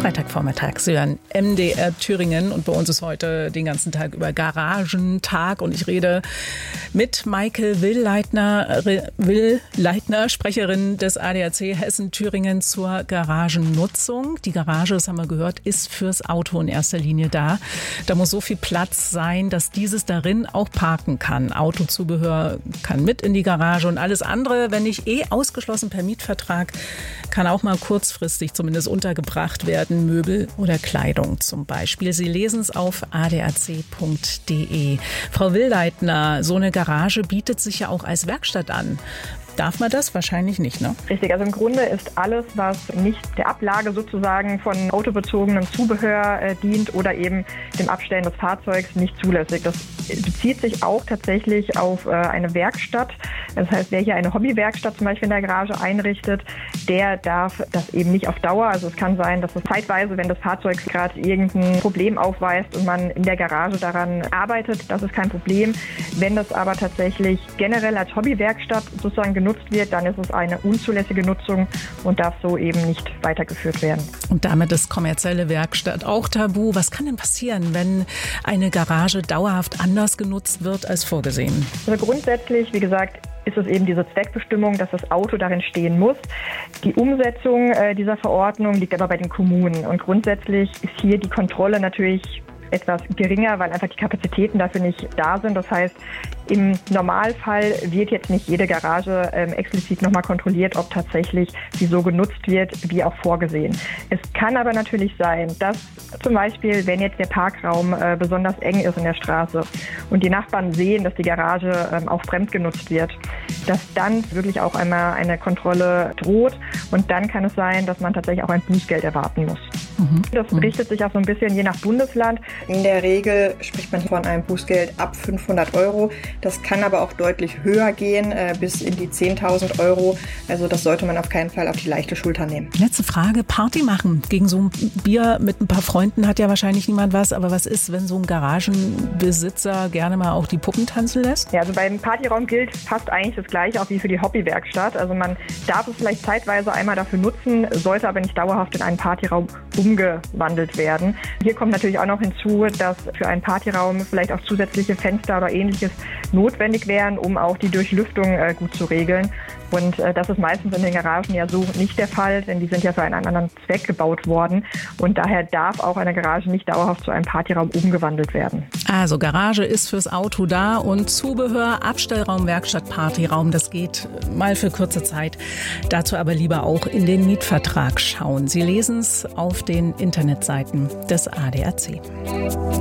Freitagvormittag. Sie hören MDR Thüringen und bei uns ist heute den ganzen Tag über Garagentag und ich rede mit Maike Will-Leitner, Sprecherin des ADAC Hessen-Thüringen zur Garagennutzung. Die Garage, das haben wir gehört, ist fürs Auto in erster Linie da. Da muss so viel Platz sein, dass dieses darin auch parken kann. Autozubehör kann mit in die Garage und alles andere, wenn nicht ausgeschlossen per Mietvertrag, kann auch mal kurzfristig zumindest untergebracht werden, Möbel oder Kleidung zum Beispiel. Sie lesen es auf adac.de. Frau Will-Leitner, so eine Garage bietet sich ja auch als Werkstatt an. Darf man das? Wahrscheinlich nicht, ne? Richtig, also im Grunde ist alles, was nicht der Ablage sozusagen von autobezogenem Zubehör dient oder eben dem Abstellen des Fahrzeugs, nicht zulässig. Das bezieht sich auch tatsächlich auf eine Werkstatt. Das heißt, wer hier eine Hobbywerkstatt zum Beispiel in der Garage einrichtet, der darf das eben nicht auf Dauer. Also es kann sein, dass es zeitweise, wenn das Fahrzeug gerade irgendein Problem aufweist und man in der Garage daran arbeitet, das ist kein Problem. Wenn das aber tatsächlich generell als Hobbywerkstatt sozusagen genutzt wird, dann ist es eine unzulässige Nutzung und darf so eben nicht weitergeführt werden. Und damit ist kommerzielle Werkstatt auch tabu. Was kann denn passieren, wenn eine Garage dauerhaft anders genutzt wird als vorgesehen? Also grundsätzlich, wie gesagt, ist es eben diese Zweckbestimmung, dass das Auto darin stehen muss. Die Umsetzung dieser Verordnung liegt aber bei den Kommunen. Und grundsätzlich ist hier die Kontrolle natürlich etwas geringer, weil einfach die Kapazitäten dafür nicht da sind. Das heißt, im Normalfall wird jetzt nicht jede Garage explizit nochmal kontrolliert, ob tatsächlich sie so genutzt wird, wie auch vorgesehen. Es kann aber natürlich sein, dass zum Beispiel, wenn jetzt der Parkraum besonders eng ist in der Straße und die Nachbarn sehen, dass die Garage auch fremd genutzt wird, dass dann wirklich auch einmal eine Kontrolle droht und dann kann es sein, dass man tatsächlich auch ein Bußgeld erwarten muss. Das richtet sich auch so ein bisschen je nach Bundesland. In der Regel spricht man von einem Bußgeld ab 500 €. Das kann aber auch deutlich höher gehen, bis in die 10.000 €. Also das sollte man auf keinen Fall auf die leichte Schulter nehmen. Letzte Frage, Party machen. Gegen so ein Bier mit ein paar Freunden hat ja wahrscheinlich niemand was. Aber was ist, wenn so ein Garagenbesitzer gerne mal auch die Puppen tanzen lässt? Ja, also beim Partyraum gilt fast eigentlich das Gleiche auch wie für die Hobbywerkstatt. Also man darf es vielleicht zeitweise einmal dafür nutzen, sollte aber nicht dauerhaft in einen Partyraum umgewandelt werden. Hier kommt natürlich auch noch hinzu, dass für einen Partyraum vielleicht auch zusätzliche Fenster oder Ähnliches notwendig wären, um auch die Durchlüftung gut zu regeln. Und das ist meistens in den Garagen ja so nicht der Fall, denn die sind ja für einen anderen Zweck gebaut worden. Und daher darf auch eine Garage nicht dauerhaft zu einem Partyraum umgewandelt werden. Also Garage ist fürs Auto da und Zubehör, Abstellraum, Werkstatt, Partyraum, das geht mal für kurze Zeit. Dazu aber lieber auch in den Mietvertrag schauen. Sie lesen es auf den Internetseiten des ADAC.